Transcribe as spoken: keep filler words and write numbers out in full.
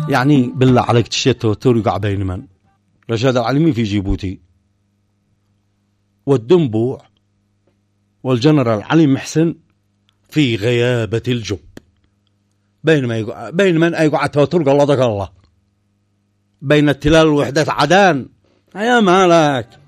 يعني بالله عليك تشتي التوتر يقع بين من؟ رشاد العلمي في جيبوتي، والدنبوع والجنرال علي محسن في غيابة الجب. بينما يقع بين من يقع التوتر قال الله الله بين التلال ووحدة عدن. يا مالك